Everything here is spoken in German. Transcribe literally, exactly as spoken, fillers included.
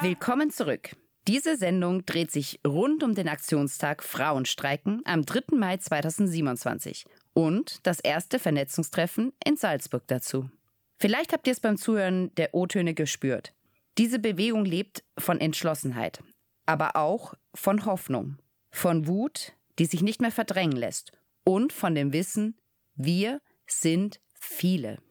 Willkommen zurück. Diese Sendung dreht sich rund um den Aktionstag Frauenstreiken am dritten Mai zweitausendsiebenundzwanzig und das erste Vernetzungstreffen in Salzburg dazu. Vielleicht habt ihr es beim Zuhören der O-Töne gespürt. Diese Bewegung lebt von Entschlossenheit, aber auch von Hoffnung, von Wut, die sich nicht mehr verdrängen lässt und von dem Wissen, wir sind viele.